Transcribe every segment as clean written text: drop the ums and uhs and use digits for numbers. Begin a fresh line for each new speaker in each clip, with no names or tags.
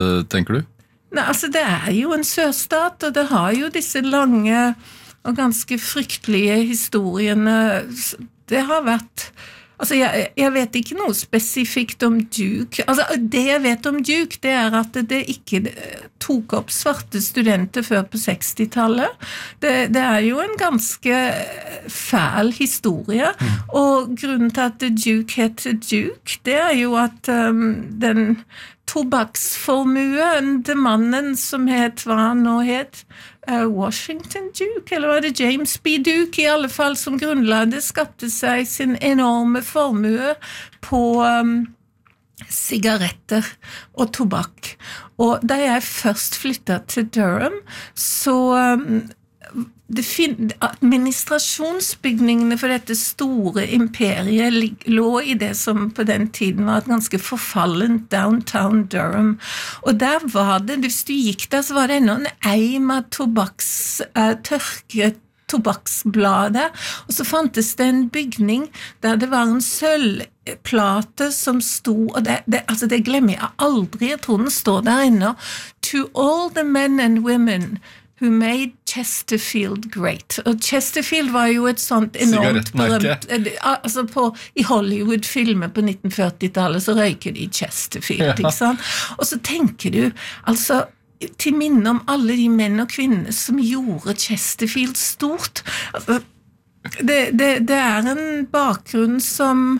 tenker du?
Nei, altså det jo en sørstat, og det har jo disse lange og ganske fryktelige historiene. Det har vært... Altså, jeg vet ikke noe spesifikt om Duke. Altså, det jeg vet om Duke, det at det ikke tok opp svarte studenter før på 60-tallet. Det jo en ganske fæl historie, og grunnen til at Duke heter Duke, det jo at den tobakksformuen til mannen som hva han nå het, Washington Duke, eller var det James B. Duke i alle fall, som grunnlagde, skapte seg sin enorme formue på sigaretter og tobakk. Og da jeg først flyttet til Durham, så administrasjonsbygningene for dette store imperiet lå i det som på den tiden var et ganske forfallent downtown Durham. Og der var det, hvis du gikk der, så var det enda en eim av tørket tobakksbladet, og så fantes det en bygning der det var en sølvplate som stod, og det glemmer jeg aldri, jeg tror den står der ennå, to all the men and women who made Chesterfield great. Og Chesterfield var jo et sånt enormt berømt, altså i Hollywood-filmer på 1940-tallet så røyker de Chesterfield, ikke sant? Og så tenker du, altså, til minne om alle de menn og kvinner som gjorde Chesterfield stort. Altså, det en bakgrunn som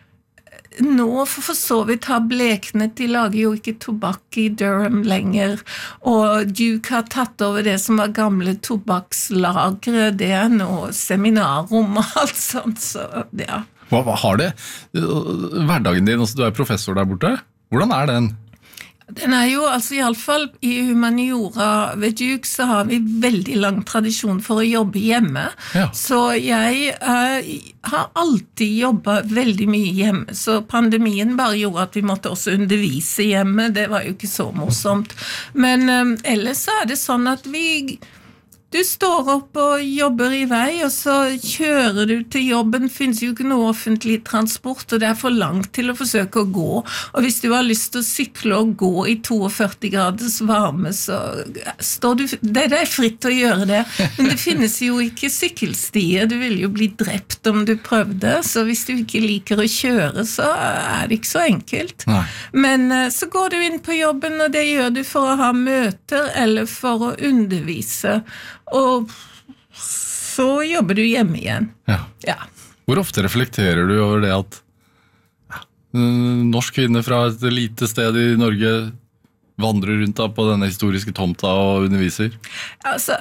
nå for så vidt har bleknet, de lager jo ikke tobakk i Durham lenger, og Duke har tatt over det som var gamle tobakkslagre, det nå seminarrom og alt sånt, så ja.
Hva har det? Hverdagen din, altså du professor der borte, hvordan den?
Den jo, altså i alle fall i humaniora ved Duke så har vi veldig lang tradisjon for å jobbe hjemme. Ja. Så jeg har alltid jobbet veldig mye hjemme, så pandemien bare gjorde at vi måtte også undervise hjemme, det var jo ikke så morsomt. Men ellers så det sånn at du står opp og jobber i vei, og så kjører du til jobben, finnes jo ikke noe offentlig transport, og det for langt til å forsøke å gå. Og hvis du har lyst til å sykle og gå i 42 graders varme, så står du... Det fritt å gjøre det, men det finnes jo ikke sykkelstier, du vil jo bli drept om du prøvde, så hvis du ikke liker å kjøre, så det ikke så enkelt. Nei. Men så går du inn på jobben, og det gjør du for å ha møter, eller for å undervise, og så jobber du hjemme igjen. Ja. Ja.
Hvor ofte reflekterer du over det at norsk kvinne fra et lite sted i Norge vandrer rundt på denne historiske tomta og underviser? Altså,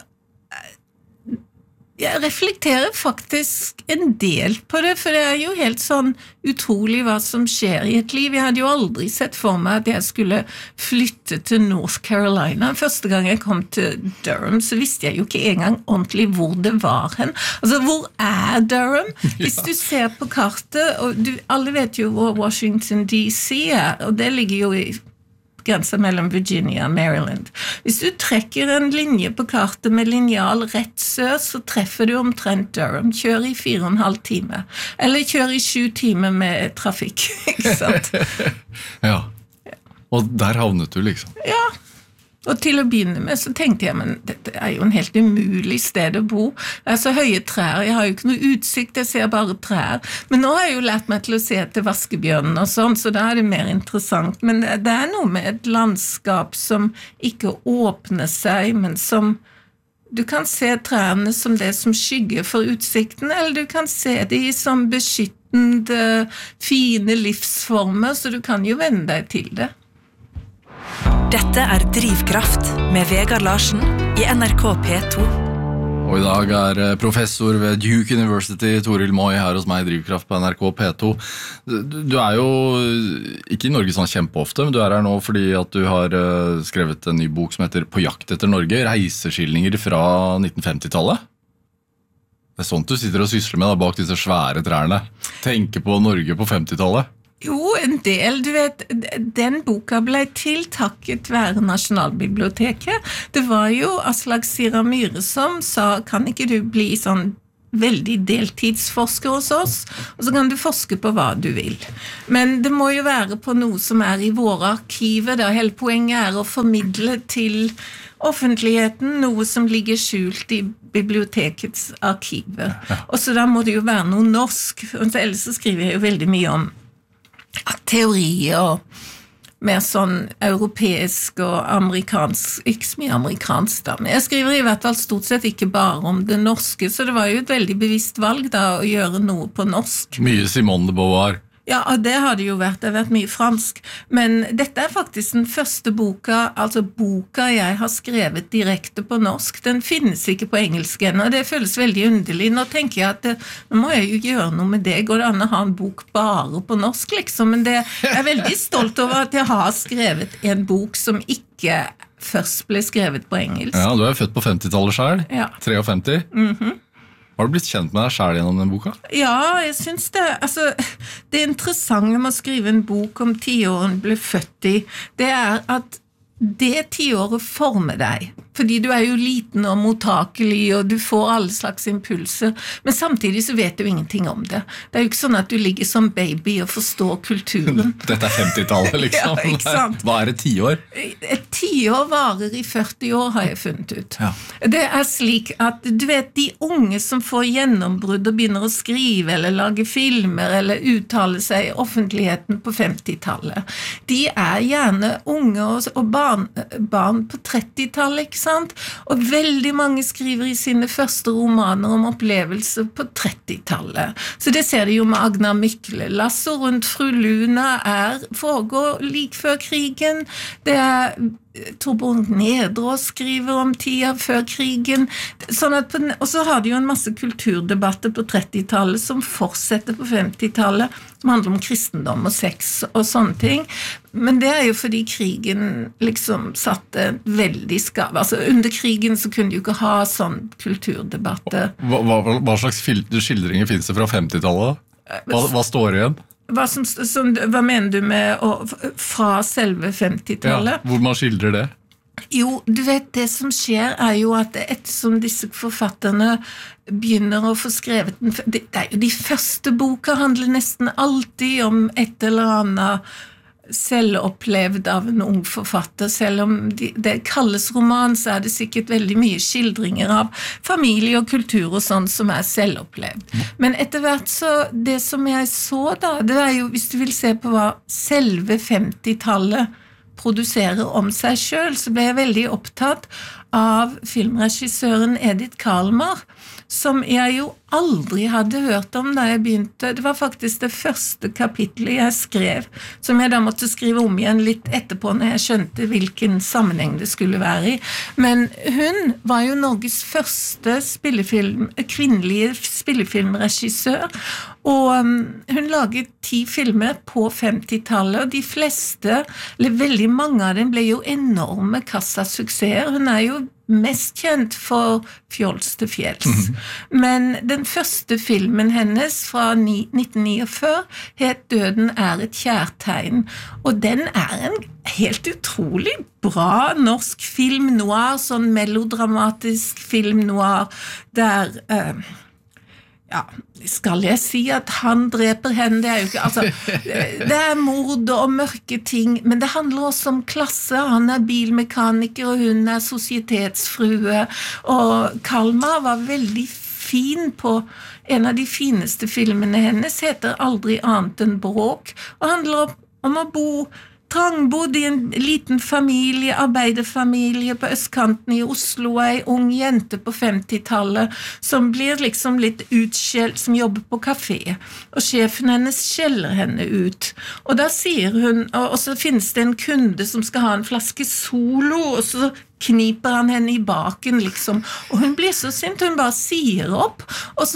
jeg reflekterer faktisk en del på det, for det jo helt sånn utrolig hva som skjer i et liv. Jeg hadde jo aldri sett for meg at jeg skulle flytte til North Carolina. Første gang jeg kom til Durham, så visste jeg jo ikke engang ordentlig hvor det var hen. Altså, hvor Durham? Hvis du ser på kartet, og alle vet jo hvor Washington DC og det ligger jo i grensen mellom Virginia og Maryland. Hvis du trekker en linje på kartet med lineal rett sør, så treffer du omtrent Durham. Kjør i 4,5 timer. Eller kjør i 7 timer med trafikk, ikke sant? Ja. Og der havnet du liksom.
Ja. Og til å begynne med så tenkte jeg, men dette jo en helt umulig sted å bo. Det så høye trær, jeg har jo ikke noe utsikt, jeg ser bare trær. Men nå har jeg jo lært meg til å se etter vaskebjørnen og sånn, så da det mer interessant. Men det noe med et landskap som ikke åpner seg, men som du kan se trærne som det som skygger for utsikten, eller du kan se de som beskyttende, fine livsformer, så du kan jo vende deg til det.
Dette Drivkraft med Vegard Larsen i NRK P2.
Og i dag professor ved Duke University, Toril Moi, her hos meg i Drivkraft på NRK P2. Du jo ikke i Norge sånn kjempeofte, men du her nå fordi at du har skrevet en ny bok som heter På jakt etter Norge, reiseskildringer fra 1950-tallet. Det sånt du sitter og sysler med da, bak disse svære trærne. Tenker på Norge på 50-tallet.
Jo, en del, du vet, den boka ble tiltakket være Nasjonalbiblioteket. Det var jo Aslak Sira Myhre som sa, kan ikke du bli sånn veldig deltidsforsker hos oss, og så kan du forske på hva du vil. Men det må jo være på noe som I våre arkiver, da hele poenget å formidle til offentligheten noe som ligger skjult I bibliotekets arkiver. Og så da må det jo være noe norsk, ellers så skriver jeg jo veldig mye om teorier og mer sånn europeisk og amerikansk, ikke så mye amerikansk da, men jeg skriver I hvert fall stort sett ikke bare om det norske, så det var jo et veldig bevisst valg da å gjøre noe på norsk.
Mye Simone de Beauvoir.
Ja, det har det jo vært. Det har vært mye fransk. Men dette faktisk den første boka, altså boka jeg har skrevet direkte på norsk. Den finnes ikke på engelsk ennå, og det føles veldig underlig. Nå tenker jeg at nå må jeg jo gjøre noe med det. Går det an å ha en bok bare på norsk, liksom? Men jeg veldig stolt over at jeg har skrevet en bok som ikke først ble skrevet på engelsk.
Ja, du født på 50-tallet selv.
Ja.
53. Har du blitt kjent med deg selv gjennom den boka?
Ja, jeg synes det. Altså, det interessante med å skrive en bok om 10-åren ble født I, det at det 10-året former deg. Fordi du jo liten og mottakelig, og du får alle slags impulser, men samtidig så vet du ingenting om det. Det jo ikke sånn at du ligger som baby og forstår kulturen.
Dette 50-tallet, liksom.
Ja, ikke sant?
Hva et 10-år?
Et 10-år varer I 40 år, har jeg funnet ut. Ja. Det slik at, du vet, de unge som får gjennombrudd og begynner å skrive, eller lage filmer, eller uttale seg I offentligheten på 50-tallet, de gjerne unge og barn på 30-tallet, ikke sant? Og veldig mange skriver I sine første romaner om opplevelser på 30-tallet. Så det ser de jo med Agnar Mykle. Lasso rundt fru Luna foregår like før krigen. Det Torbjørn Nedreås skriver om tida før krigen. Sånn at og så har de jo en masse kulturdebatter på 30-tallet som fortsetter på 50-tallet, som handler om kristendom og sex og sånne ting. Men det jo fordi krigen liksom satte veldig skav. Altså under krigen så kunne de jo ikke ha sånn kulturdebatter.
Hva slags skildringer finnes det fra 50-tallet? Hva står igjen?
Hva mener du med fra selve 50-tallet?
Ja, hvor man skildrer det?
Jo, du vet, det som skjer jo at ettersom disse forfatterne begynner å få skrevet det jo de første boka handler nesten alltid om et eller annet selvopplevd av en ung forfatter, selv om det kalles roman, så det sikkert veldig mye skildringer av familie og kultur og sånn som selvopplevd. Men etter hvert så, det som jeg så da, det jo, hvis du vil se på hva selve 50-tallet produserer om seg selv, så ble jeg veldig opptatt av filmregissøren Edith Kalmar, som jeg jo aldri hadde hørt om da jeg begynte. Det var faktisk det første kapitlet jeg skrev, som jeg da måtte skrive om igjen litt etterpå når jeg skjønte hvilken sammenheng det skulle være I. Men hun var jo Norges første kvinnelige spillefilmregissør, og hun laget 10 filmer på 50-tallet, og de fleste, eller veldig mange av dem, ble jo enorme kassasuksesser. Hun jo mest kjent for Fjols til fjells. Men den første filmen hennes fra 1949 het Døden et kjærtegn, og den en helt utrolig bra norsk film noir, sånn melodramatisk film noir, der skal jeg si at han dreper henne, det jo ikke, altså, det mord og mørke ting, men det handler også om klasse, han bilmekaniker, og hun sosietetsfrue, og Kalmar var veldig fin på en av de fineste filmene hennes, heter Aldri annet enn bråk, og handler om å bo trangbodd I en liten familie, arbeiderfamilie på østkanten I Oslo, ung jente på 50-tallet, som blir liksom litt utskjelt, som jobber på kafé, og sjefen hennes skjeller henne ut. Og da sier hun, og så finnes det en kunde som skal ha en flaske Solo, og så kniper han henne I baken, liksom. Og hun blir så sint, hun bare sier opp, og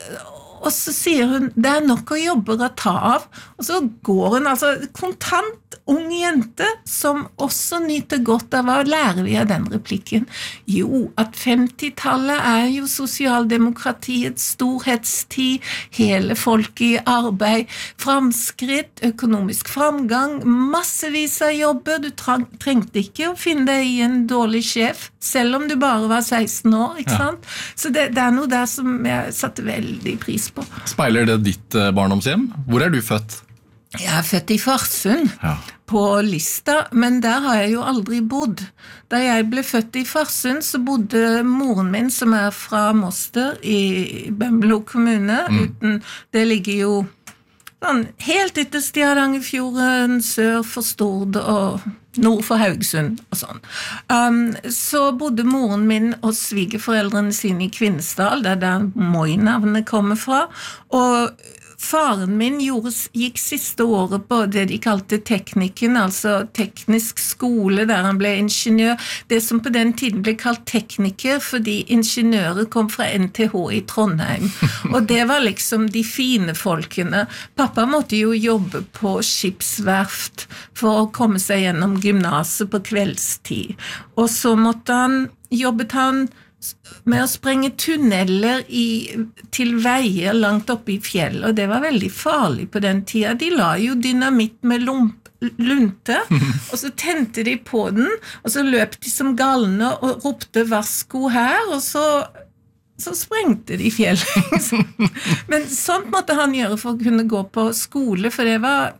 så sier hun, det nok å jobbe å ta av, og så går hun, altså kontant ung jente som også nyter godt av. Hva lærer vi av den replikken? Jo, at 50-tallet jo sosialdemokratiets storhetstid, hele folket i arbeid, framskritt, økonomisk framgang, massevis av jobber. Du trengte ikke å finne deg i en dårlig sjef, selv om du bare var 16 år, ikke sant? Så det noe der som jeg satte veldig pris på.
Speiler det ditt barndomshjem? Hvor du født?
Jeg født i Farsund, på Lista, men der har jeg jo aldri bodd. Da jeg ble født i Farsund, så bodde moren min, som fra Moster, i Bømlo kommune. Det ligger jo sånn, helt ytterst i Hardangerfjorden, sør for Stord og nord for Haugesund og sånn. Så bodde moren min og svigerforeldrene sine i Kvinesdal, der Moi-navnet kommer fra, og faren min gikk siste året på det de kalte teknikken, altså teknisk skole, der han ble ingeniør. Det som på den tiden ble kalt tekniker, fordi ingeniører kom fra NTH i Trondheim. Og det var liksom de fine folkene. Pappa måtte jo jobbe på skipsverft for å komme seg gjennom gymnaset på kveldstid. Og så jobbet han med å sprenge tunneler til veier langt oppe i fjell, og det var veldig farlig på den tida. De la jo dynamitt med lunte, og så tente de på den, og så løp de som galne og ropte varsko her, og så sprengte de fjell. Men sånt måtte han gjøre for å kunne gå på skole, for det var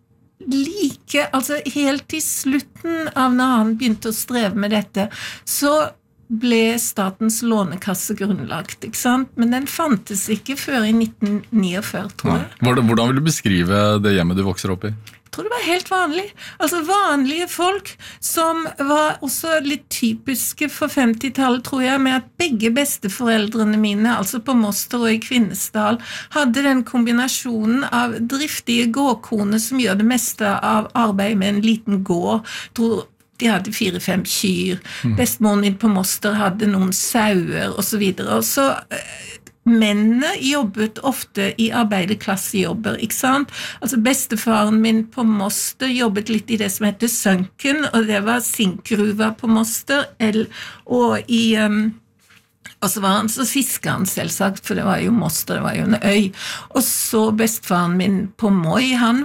altså helt til slutten av når han begynte å streve med dette, så ble statens lånekasse grunnlagt, ikke sant? Men den fantes ikke før i 1949, tror jeg.
Hvordan vil du beskrive det hjemmet du vokser opp i?
Jeg tror det var helt vanlig. Altså vanlige folk som var også litt typiske for 50-tallet, tror jeg, med at begge besteforeldrene mine, altså på Moster og i Kvinesdal, hadde den kombinasjonen av driftige gårdkoner som gjør det meste av arbeid med en liten gård. Jeg tror de hadde 4-5 kyr. Bestemoren min på Moster hadde noen sauer, og så videre. Og så mennene jobbet ofte i arbeiderklassejobber, ikke sant? Altså bestefaren min på Moster jobbet litt i det som heter Sunken, og det var sinkgruva på Moster, og så var han så fisket han selvsagt, for det var jo Moster, det var jo en øy. Og så bestefaren min på Moi, han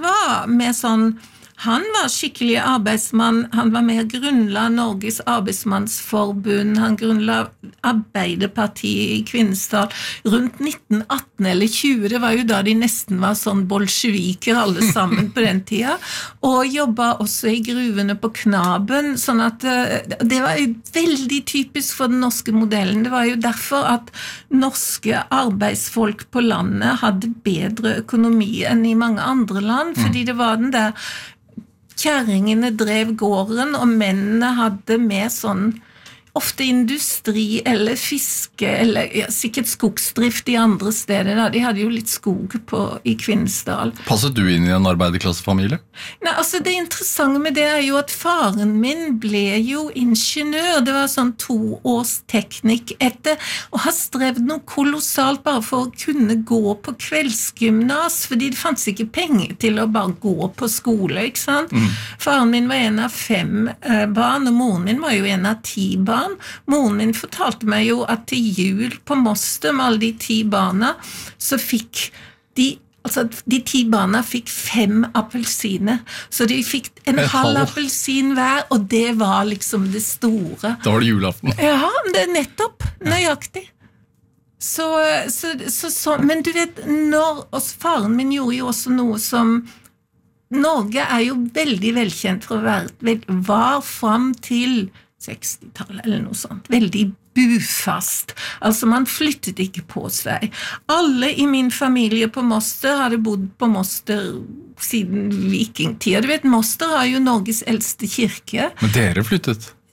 var skikkelig arbeidsmann, han var med å grunnla Norges arbeidsmannsforbund, han grunnla Arbeiderpartiet i Kvinesdal rundt 1918 eller 20, det var jo da de nesten var sånn bolsjeviker alle sammen på den tida, og jobbet også i gruvene på Knaben, sånn at det var jo veldig typisk for den norske modellen, det var jo derfor at norske arbeidsfolk på landet hadde bedre økonomi enn i mange andre land, fordi det var den der kjerringene drev gården, og mennene hadde med sånn ofte industri eller fiske, eller sikkert skogsdrift i andre steder. Da. De hadde jo litt skog i Kvinesdal.
Passet du inn i en arbeiderklassefamilie?
Nei, altså det interessante med det jo at faren min ble jo ingeniør. Det var sånn 2 års teknikk etter, og har strevd noe kolossalt bare for å kunne gå på kveldsgymnas, fordi det fanns ikke penger til å bare gå på skole, ikke sant? Faren min var en av 5 barn, og moren min var jo en av 10 barn. Moren min fortalte meg jo at til jul på Moster med alle de 10 barna, så fikk de 10 barna fikk 5 appelsiner, så de fikk en halv appelsin hver, og det var liksom det store.
Da var det julaften.
Ja, det nettopp, nøyaktig. Men du vet, faren min gjorde jo også noe som Norge jo veldig velkjent for å var frem til 60-tallet eller noe sånt, veldig bufast, altså man flyttet ikke på seg. Alle i min familie på Moster hadde bodd på Moster siden vikingtida. Du vet, Moster har jo Norges eldste kirke.
Men dere flyttet?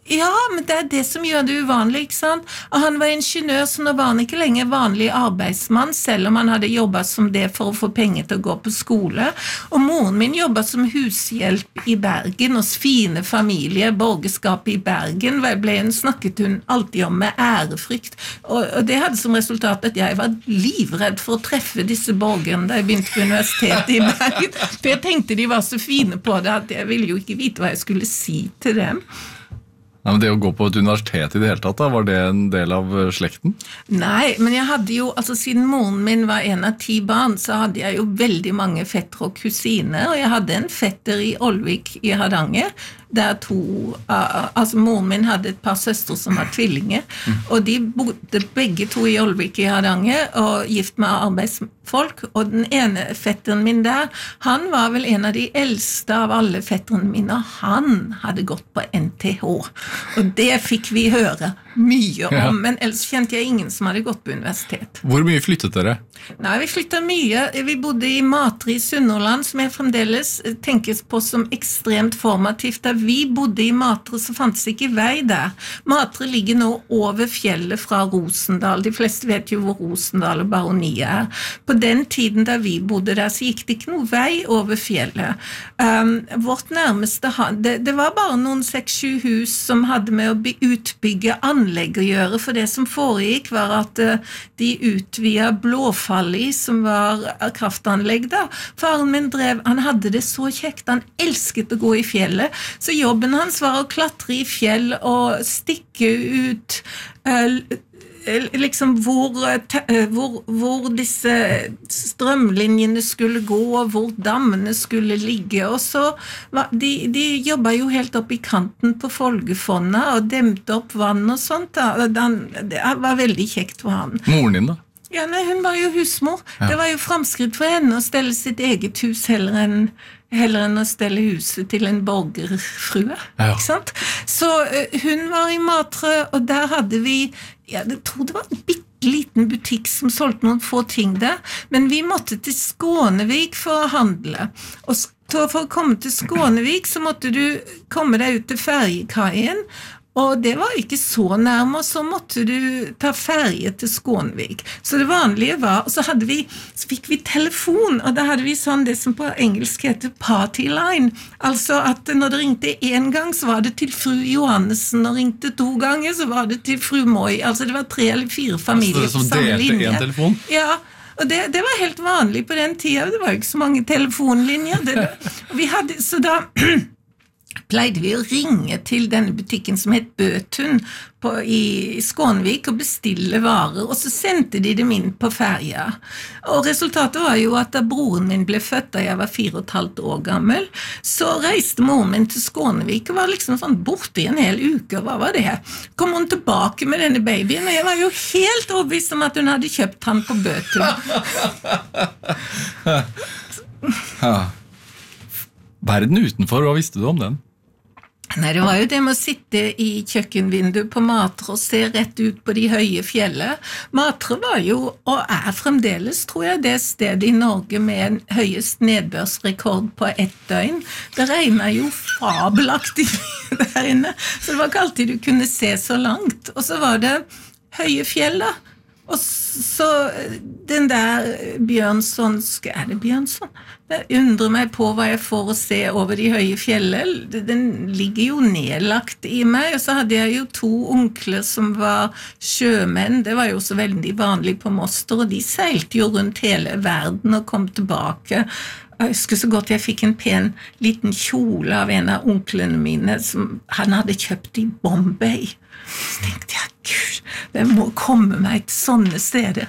Ja, men det det som gjør det uvanlig, ikke sant? Og han var ingeniør, så nå var han ikke lenger vanlig arbeidsmann, selv om han hadde jobbet som det for å få penger til å gå på skole. Og moren min jobbet som hushjelp i Bergen, hos fine familier, borgerskap i Bergen, snakket hun alltid om med ærefrykt. Og det hadde som resultat at jeg var livredd for å treffe disse borgerne da jeg begynte på universitetet i Bergen. For jeg tenkte de var så fine på det, at jeg ville jo ikke vite hva jeg skulle si til dem.
Nei, men det å gå på et universitet i det hele tatt, da, var det en del av slekten?
Nei, men jeg hadde jo, altså siden moren min var en av 10 barn, så hadde jeg jo veldig mange fetter og kusiner, og jeg hadde en fetter i Olvik i Hardanger, der altså moren min hadde et par søstre som var tvillinger, og de bodde begge to i Olvik i Hardanger, og gift med arbeidsfolk, og den ene fetteren min der, han var vel en av de eldste av alle fetterne mine, og han hadde gått på NTH, og det fikk vi høre mye om, men ellers kjente jeg ingen som hadde gått på universitet.
Hvor mye flyttet dere?
Nei, vi flyttet mye. Vi bodde i Matre i Sunnhordland, som jeg fremdeles tenkes på som ekstremt formativt. Da vi bodde i Matre, så fantes ikke vei der. Matre ligger nå over fjellet fra Rosendal. De fleste vet jo hvor Rosendal og Baronia På den tiden da vi bodde der, så gikk det ikke noe vei over fjellet. Vårt nærmeste, det var bare noen 6-7 hus som hadde med å utbygge anlegg å gjøre, for det som foregikk var at de utvidet Blåfalli, som var kraftanlegg da. Faren min han hadde det så kjekt, han elsket å gå i fjellet, så jobben hans var å klatre i fjell og stikke ut liksom hvor disse strømlinjene skulle gå, hvor dammene skulle ligge, og så de jobbet jo helt opp i kanten på Folgefondet og demte opp vann og sånt da. Det var veldig kjekt for han.
Moren din da?
Ja, nei, hun var jo husmor. Ja. Det var jo fremskritt for henne å stelle sitt eget hus heller enn å stelle huset til en borgerfrue, ikke sant? Så hun var i Matre, og der hadde vi, jeg tror det var en bitteliten butikk som solgte noen få ting der, men vi måtte til Skånevik for å handle, og for å komme til Skånevik så måtte du komme deg ut til ferjekaien, og det var ikke så nærme, og så måtte du ta ferie til Skånevik. Så det vanlige var, og så fikk vi telefon, og da hadde vi sånn det som på engelsk heter party line. Altså at når det ringte 1 gang, så var det til fru Johannessen, og ringte 2 ganger, så var det til fru Moi. Altså det var 3 eller 4 familier på samme linje. Så det som delte en telefon? Ja, og det var helt vanlig på den tiden. Det var jo ikke så mange telefonlinjer. Så da pleide vi å ringe til denne butikken som het Bøtun i Skånevik og bestille varer, og så sendte de dem inn på ferja. Og resultatet var jo at da broren min ble født, da jeg var 4,5 år gammel, så reiste moren min til Skånevik og var liksom sånn borte i en hel uke, og hva var det? Kom hun tilbake med denne babyen, og jeg var jo helt overbevist om at hun hadde kjøpt han på Bøtun.
Verden utenfor, hva visste du om den?
Nei, det var jo det med å sitte i kjøkkenvinduet på Matre og se rett ut på de høye fjellene. Matre var jo, og fremdeles, tror jeg, det stedet i Norge med en høyest nedbørsrekord på 1 døgn. Det regnet jo fabelaktig der inne, så det var ikke alltid du kunne se så langt. Og så var det høye fjell da. Og så den der Bjørnsonsk, det Bjørnson? Det undrer meg på hva jeg får å se over de høye fjellene. Den ligger jo nedlagt i meg, og så hadde jeg jo 2 onkler som var sjømenn. Det var jo så veldig vanlig på Moster, og de seilte jo rundt hele verden og kom tilbake. Jeg husker så godt jeg fikk en pen liten kjole av en av onklene mine som han hadde kjøpt i Bombay. Så tenkte jeg, Gud, det må komme meg til sånne steder.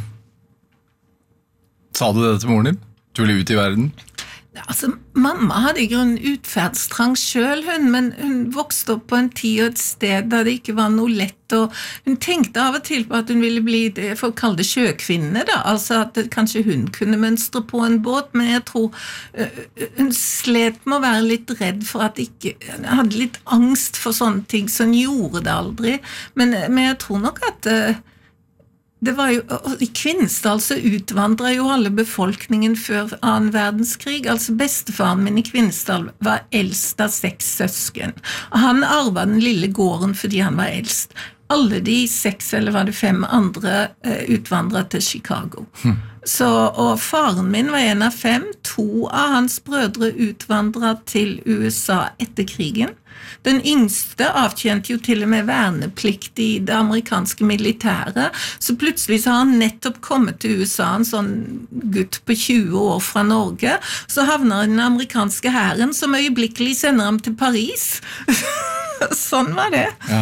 Sa du det til moren din? Du ville ut i verden?
Altså, mamma hadde i grunnen utferdstrang selv, men hun vokste opp på en tid og et sted der det ikke var noe lett, og hun tenkte av og til på at hun ville bli det folk kaller det sjøkvinne da, altså at kanskje hun kunne mønstre på en båt, men jeg tror hun slet med å være litt redd for at ikke, hun hadde litt angst for sånne ting, så hun gjorde det aldri, men jeg tror nok at det var jo, I Kvinesdal så utvandret jo alle befolkningen før 2. verdenskrig, altså bestefaren min I Kvinesdal var eldst av 6 søsken. Han arvet den lille gården fordi han var eldst. Alle de 6 eller var det 5 andre utvandret til Chicago. Så, og faren min var en av 5, 2 av hans brødre utvandret til USA etter krigen. Den yngste avtjente jo til og med verneplikt I det amerikanske militæret, så plutselig så har han nettopp kommet til USA, en sånn gutt på 20 år fra Norge, så havner den amerikanske hæren som øyeblikkelig sender ham til Paris. Sånn var det.
Ja.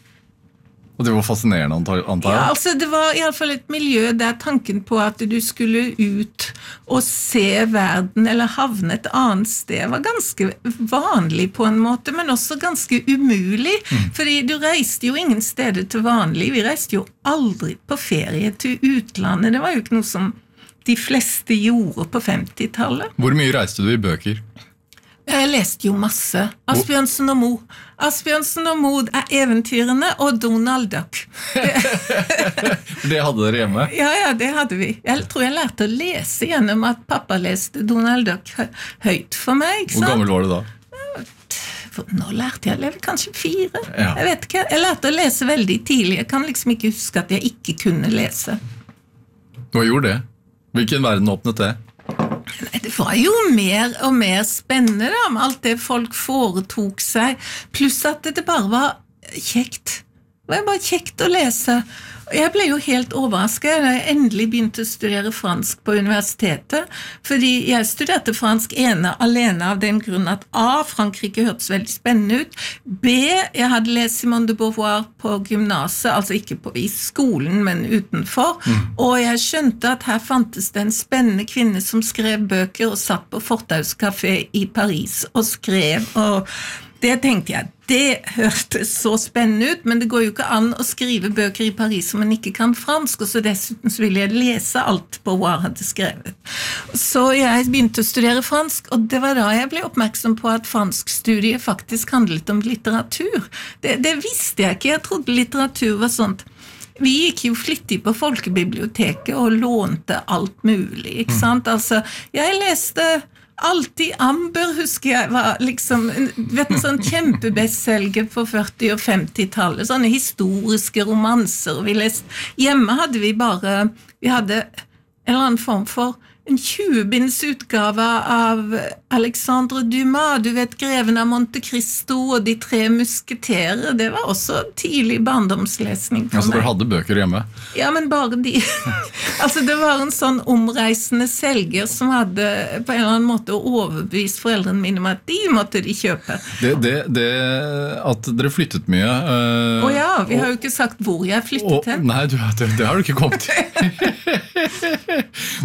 Og det var fascinerende, antar jeg?
Ja, altså det var I alle fall et miljø der tanken på at du skulle ut og se verden eller havne et annet sted var ganske vanlig på en måte, men også ganske umulig, fordi du reiste jo ingen steder til vanlig. Vi reiste jo aldri på ferie til utlandet. Det var jo ikke noe som de fleste gjorde på 50-tallet.
Hvor mye reiste du I bøker?
Jeg leste jo masse. Asbjørnsen og Moe. Asbjørnsen og Moe eventyrene og Donald Duck.
Det hadde dere hjemme?
Ja, det hadde vi. Jeg tror jeg lærte å lese gjennom at pappa leste Donald Duck høyt for meg. Ikke sant?
Hvor gammel var du da?
Nå lærte jeg kanskje 4.
Ja.
Jeg vet ikke. Jeg lærte å lese veldig tidlig. Jeg kan liksom ikke huske at jeg ikke kunne lese.
Hva gjorde det? Hvilken verden åpnet det?
Det var jo mer og mer spennende da, med alt det folk foretok seg, pluss at det bare var kjekt. Det var bare kjekt å lese. Jeg ble jo helt overrasket da jeg endelig begynte å studere fransk på universitetet, fordi jeg studerte fransk alene av den grunn at A, Frankrike hørtes veldig spennende ut, B, jeg hadde lest Simone de Beauvoir på gymnaset, altså ikke I skolen, men utenfor, og jeg skjønte at her fantes det en spennende kvinne som skrev bøker og satt på Fortauskafé I Paris og skrev, og det tenkte jeg, det hørtes så spennende ut, men det går jo ikke an å skrive bøker I Paris som man ikke kan fransk, og så dessuten så ville jeg lese alt Beauvoir hadde skrevet. Så jeg begynte å studere fransk, og det var da jeg ble oppmerksom på at franskstudiet faktisk handlet om litteratur. Det visste jeg ikke, jeg trodde litteratur var sånt. Vi gikk jo flittig på folkebiblioteket og lånte alt mulig, ikke sant? Altså, jeg leste alltid Amber, husker jeg, var liksom en sånn kjempebestselger på 40- og 50-tallet, sånne historiske romanser. Hjemme hadde vi hadde en eller annen form for en 20-binds utgave av Alexandre Dumas, du vet, Greven av Monte Cristo og De 3 musketerer, det var også tidlig barndomslesning for meg.
Altså, dere hadde bøker hjemme?
Ja, men bare de. Altså, det var en sånn omreisende selger som hadde på en eller annen måte overbevist foreldrene mine om at de måtte de kjøpe.
Det at dere flyttet mye...
ja, vi har jo ikke sagt hvor jeg flyttet hen.
Nei, det har du ikke kommet til.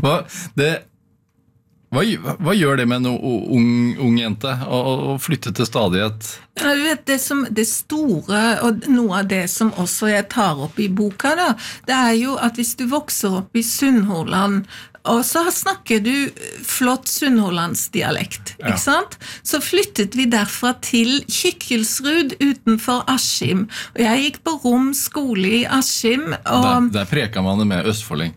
Hva gjør det med en ung jente å flytte til stadighet?
Ja, du vet, det store, og noe av det som også jeg tar opp I boka da, det jo at hvis du vokser opp I Sunnhordland, og så snakker du flott Sunnhordlandsdialekt, ikke sant? Så flyttet vi derfra til Kykkelsrud utenfor Askim, og jeg gikk på Rom skole I Askim. Og
der preker man det med østfolding.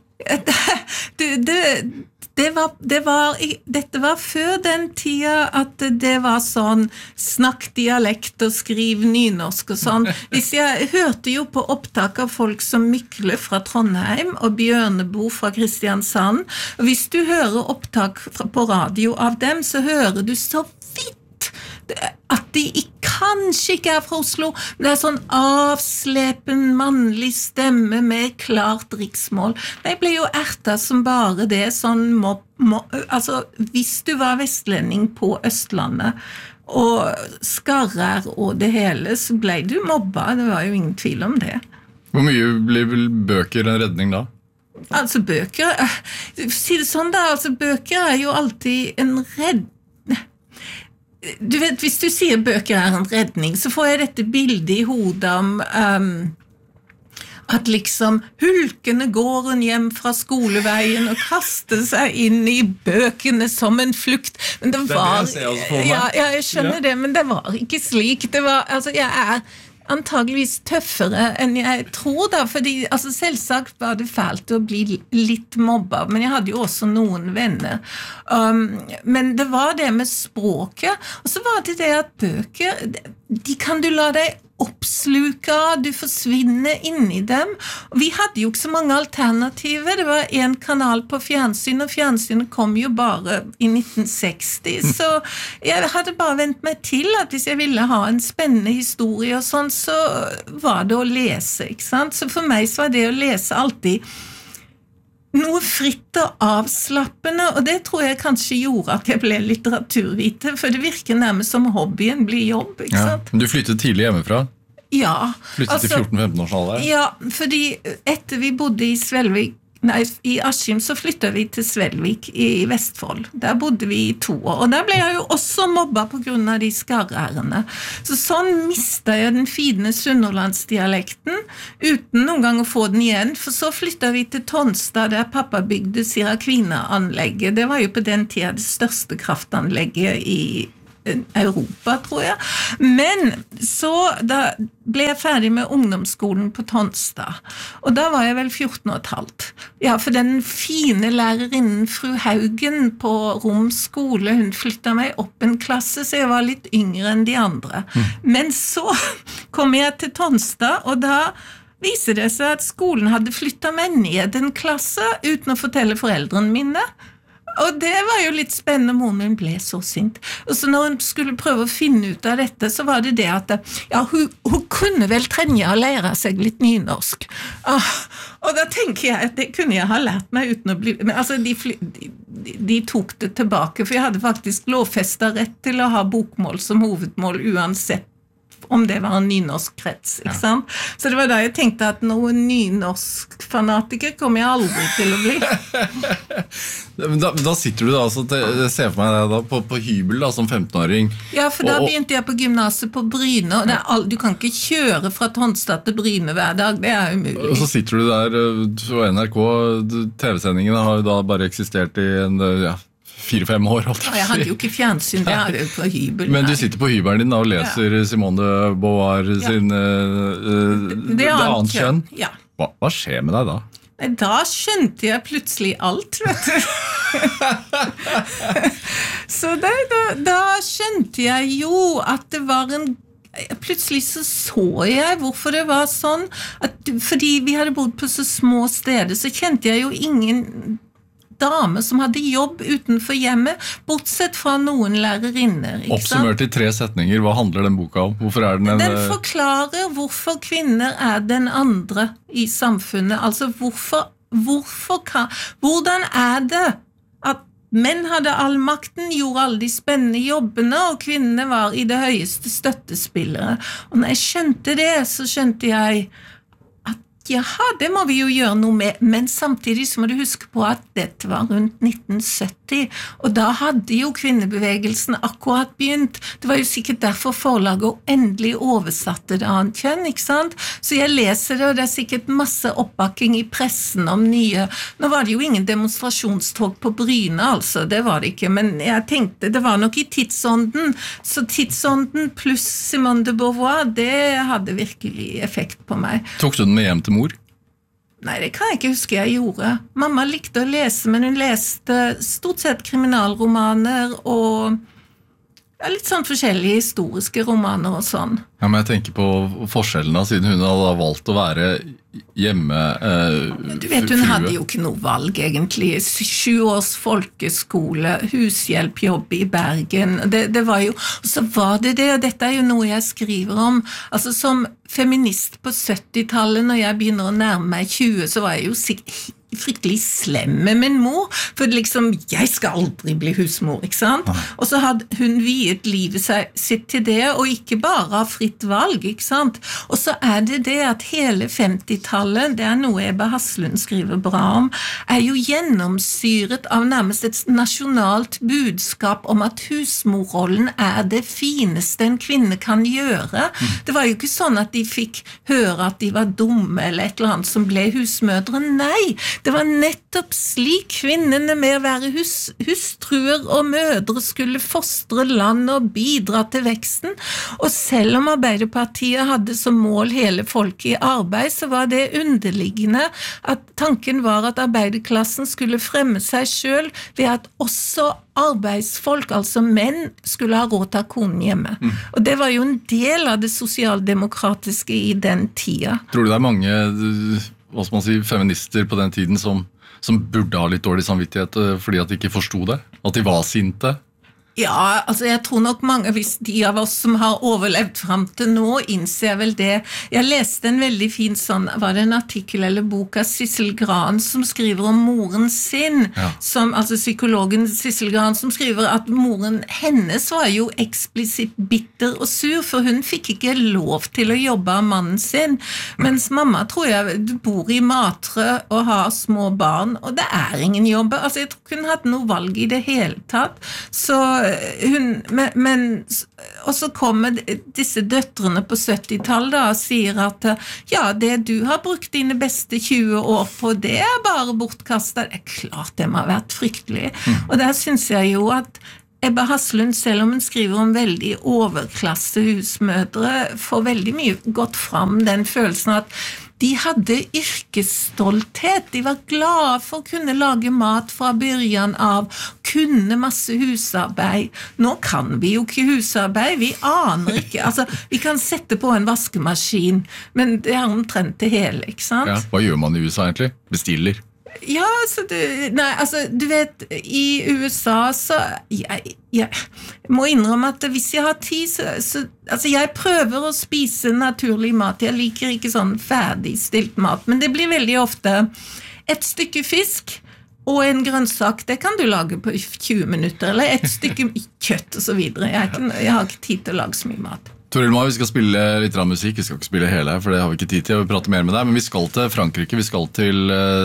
Dette var før den tida at det var sånn snakk dialekt og skriv nynorsk og sånn. Hvis jeg hørte jo på opptak av folk som Mykle fra Trondheim og Bjørnebo fra Kristiansand, og hvis du hører opptak på radio av dem, så hører du så vidt at de kanskje ikke fra Oslo, men det sånn avslepen mannlig stemme med klart riksmål. De ble jo erta som bare det, sånn altså hvis du var vestlending på Østlandet, og skarrer og det hele, så ble du mobba, det var jo ingen tvil om det.
Hvor mye ble vel bøker en redning da?
Altså bøker, si det sånn da, altså bøker jo alltid en redning. Du vet, hvis du sier bøker en redning, så får jeg dette bildet I hodet om at liksom hulkene går hun hjem fra skoleveien og kaster seg inn I bøkene som en flukt. Men det var,
det ser jeg også for meg.
Ja, jeg skjønner det, men det var ikke slik. Det var, altså, antageligvis tøffere enn jeg tror da, fordi altså selvsagt var det fælt å bli litt mobba, men jeg hadde jo også noen venner. Men det var det med språket, og så var det at bøker, de kan du la deg oppsluka, du forsvinner inn I dem. Og vi hadde jo ikke så mange alternativer. Det var en kanal på fjernsyn, og fjernsynet kom jo bare I 1960, så jeg hadde bare vent meg til at hvis jeg ville ha en spennende historie og sånn, så var det å lese, ikke sant? Så for meg så var det å lese alltid noe fritt og avslappende, og det tror jeg kanskje gjorde at jeg ble litteraturviter, for det virker nærmest som hobbyen blir jobb, ikke sant?
Men du flyttet tidlig hjemmefra?
Ja.
Flyttet til 14-15 års alder?
Ja, fordi etter vi bodde I Askim så flyttet vi til Svelvik I Vestfold. Der bodde vi I 2 år, og der ble jeg jo også mobba på grunn av de skarrærene. Så sånn mistet jeg den fine sunnhordlandsdialekten, uten noen gang å få den igjen, for så flyttet vi til Tonstad, der pappa bygde Siracvina-anlegget. Det var jo på den tida det største kraftanlegget I Europa, tror jeg. Men så da ble jeg ferdig med ungdomsskolen på Tonstad, og da var jeg vel 14 og et halvt. Ja, for den fine lærerinnen fru Haugen på Rom skole, hun flyttet meg opp en klasse, så jeg var litt yngre enn de andre. Men så kom jeg til Tonstad, og da viser det seg at skolen hadde flyttet meg ned en klasse uten å fortelle foreldrene mine. Og det var jo litt spennende, moren min ble så sint. Og så når hun skulle prøve å finne ut av dette, så var det at ja, hun kunne vel trenge å lære seg litt nynorsk. Og da tenker jeg at det kunne jeg ha lært meg uten å bli... Men altså, de tok det tilbake, for jeg hadde faktisk lovfestet rett til å ha bokmål som hovedmål uansett om det var en nynorsk krets, ikke sant? Så det var da jeg tenkte at noen nynorsk fanatiker kommer jeg aldri til å bli.
Da sitter du da, altså, jeg ser for meg deg da, på hybel da, som 15-åring.
Ja, for da begynte jeg på gymnaset på Bryne, og du kan ikke kjøre fra Tonstad til Bryne hver dag, det umulig.
Og så sitter du der på NRK, TV-sendingene har jo da bare eksistert I en... 4-5 år.
Jeg hadde jo ikke fjernsyn, det hadde jo på hybel.
Men du sitter på hybelen din da, og leser Simone de Beauvoir sin det annet kjønn.
Ja.
Hva skjer med deg da?
Da skjønte jeg plutselig alt, vet du. Så da skjønte jeg jo at det var en... Plutselig så jeg hvorfor det var sånn, fordi vi hadde bodd på så små steder, så kjente jeg jo ingen... dame som hadde jobb utenfor hjemmet, bortsett fra noen lærerinner.
Oppsummert I 3 setninger, hva handler den boka om? Hvorfor den
Den forklarer hvorfor kvinner den andre I samfunnet. Altså hvordan det at menn hadde all makten, gjorde alle de spennende jobbene, og kvinnene var I det høyeste støttespillere. Og når jeg skjønte det, så skjønte jeg jaha, det må vi jo gjøre noe med, men samtidig så må du huske på at dette var rundt 1970, og da hadde jo kvinnebevegelsen akkurat begynt. Det var jo sikkert derfor forlaget endelig oversatte det annet kjønn, ikke sant? Så jeg leser det, og det sikkert masse oppbakking I pressen om nye. Nå var det jo ingen demonstrasjonstog på Bryne, altså, det var det ikke, men jeg tenkte, det var nok I tidsånden, så tidsånden pluss Simone de Beauvoir, det hadde virkelig effekt på meg.
Tok du den med hjem til mor?
Nei, det kan jeg ikke huske jeg gjorde. Mamma likte å lese, men hun leste stort sett kriminalromaner og litt sånn forskjellige historiske romaner og sånn.
Ja, men jeg tenker på forskjellene, siden hun hadde valgt å være hjemme
du vet, hun hadde jo ikke noe valg egentlig. 7 års folkeskole, hushjelpjobb I Bergen, det var jo, og så var det, og dette jo noe jeg skriver om, altså som feminist på 70-tallet, når jeg begynner å nærme meg 20, så var jeg jo fryktelig slem med min mor, for liksom, jeg skal aldri bli husmor, ikke sant? Og så hadde hun viet livet sitt til det, og ikke bare av fritt valg, ikke sant? Og så det at hele 50-tallet, det noe Ebba Haslund skriver bra om, jo gjennomsyret av nærmest et nasjonalt budskap om at husmorrollen det fineste en kvinne kan gjøre. Det var jo ikke sånn at de fikk høre at de var dumme eller et eller annet som ble husmødre. Nei, det var nettopp slik kvinnene med å være hustruer og mødre skulle fostre land og bidra til veksten, og selv om Arbeiderpartiet hadde som mål hele folket i arbeid, så var det underliggende at tanken var at arbeiderklassen skulle fremme seg selv ved at også arbeidsfolk, altså menn, skulle ha råd til konen hjemme. Og det var jo en del av det sosialdemokratiske i den tida.
Tror du det mange, hva skal man si, feminister på den tiden som burde ha litt dårlig samvittighet fordi at de ikke forstod det? At de var sinte?
Ja, altså jeg tror nok mange, hvis de av oss som har overlevd frem til nå, innser vel det. Jeg leste en veldig fin sånn, var det en artikkel eller bok av Sissel Gran som skriver om moren sin, som, altså psykologen Sissel Gran som skriver at moren hennes var jo eksplisitt bitter og sur, for hun fikk ikke lov til å jobbe av mannen sin, mens mamma tror jeg bor i Matre og har små barn, og det er ingen jobb. Altså jeg tror ikke hun hadde noe valg i det hele tatt, så og så kommer disse døtrene på 70-tallet og sier at ja, det du har brukt dine beste 20 år på, det er bare bortkastet. Det er klart det må ha vært fryktelig. Og der synes jeg jo at Ebba Haslund, selv om hun skriver om veldig overklasse husmødre, får veldig mye gått fram den følelsen at de hadde yrkesstolthet, de var glade for å kunne lage mat fra begynnelsen av, kunne masse husarbeid. Nå kan vi jo ikke husarbeid, vi aner ikke. Altså, vi kan sette på en vaskemaskin, men det er omtrent det hele, ikke sant?
Ja, hva gjør man i USA egentlig? Bestiller?
Ja, du vet, i USA så jeg må innrømme at hvis jeg har tid, altså jeg prøver å spise naturlig mat. Jeg liker ikke sånn ferdigstilt mat, men det blir veldig ofte et stykke fisk og en grønnsak, det kan du lage på 20 minutter, eller et stykke kjøtt og så videre. Jeg har ikke tid til å lage så mye mat.
Toril Mai, vi skal spille litt musikk, vi skal ikke spille hele her, for det har vi ikke tid til, jeg vil prate mer med deg, men vi skal til Frankrike, vi skal til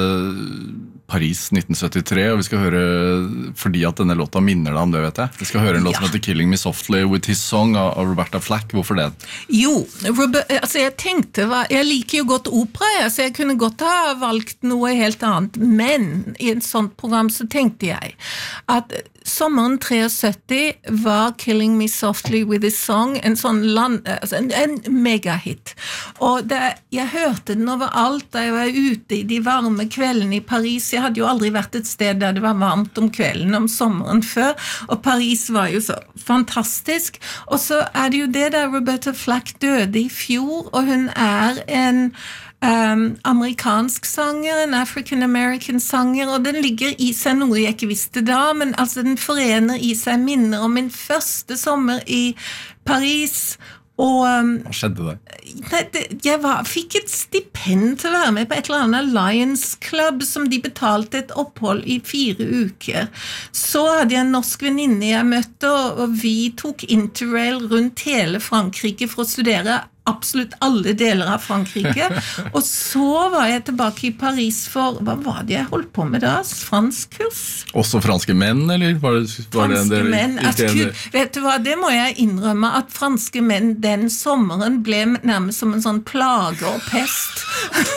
Paris 1973, og vi skal høre, fordi at denne låta minner deg om det, vet jeg. Vi skal høre en låt som heter Killing Me Softly with His Song av Roberta Flack, hvorfor det?
Jo, jeg tenkte, jeg liker jo godt opera, så jeg kunne godt ha valgt noe helt annet, men i et sånt program så tenkte jeg at sommeren 73 var Killing Me Softly with His Song en sånn en megahit. Og jeg hørte den overalt da jeg var ute i de varme kveldene i Paris. Jeg hadde jo aldri vært et sted der det var varmt om kvelden om sommeren før, og Paris var jo så fantastisk. Og så er det jo det der Roberta Flack døde i fjor, og hun er en amerikansk sanger, en African-American sanger, og den ligger i seg noe jeg ikke visste da, men altså den forener i seg minner om min første sommer i Paris, og
hva skjedde det?
Jeg fikk et stipend til å være med på et eller annet Lions Club som de betalte et opphold i 4 uker. Så hadde jeg en norsk venninne jeg møtte, og vi tok interrail rundt hele Frankrike for å studere absolutt alle deler av Frankrike, og så var jeg tilbake i Paris for, hva var det jeg holdt på med da? Franskkurs?
Også franske menn, eller?
Franske menn, vet du hva, det må jeg innrømme, at franske menn den sommeren ble nærmest som en sånn plage og pest.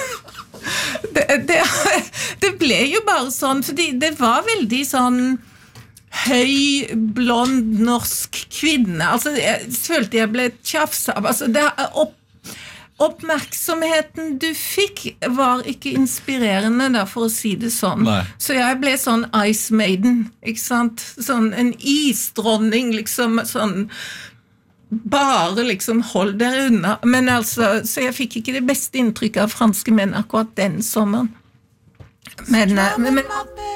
Det ble jo bare sånn, fordi det var veldig sånn høy, blond, norsk kvinne. Altså, jeg følte jeg ble tjafs av. Altså, oppmerksomheten du fikk var ikke inspirerende, da, for å si det sånn.
Nei.
Så jeg ble sånn Ice Maiden, ikke sant? Sånn en isdronning, liksom, sånn bare liksom hold dere unna. Men altså, så jeg fikk ikke det beste inntrykket av franske menn akkurat den sommeren. Men